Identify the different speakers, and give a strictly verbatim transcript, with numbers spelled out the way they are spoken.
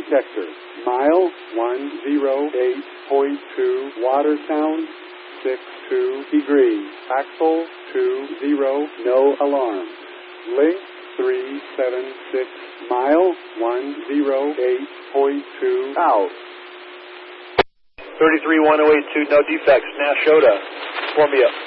Speaker 1: detector. Mile one oh eight point two, water sound six two degrees. Axle two zero, no alarm. Link three seven six, mile one oh eight point two, out.
Speaker 2: thirty-three one oh eight two, no defects, Nashota, Columbia.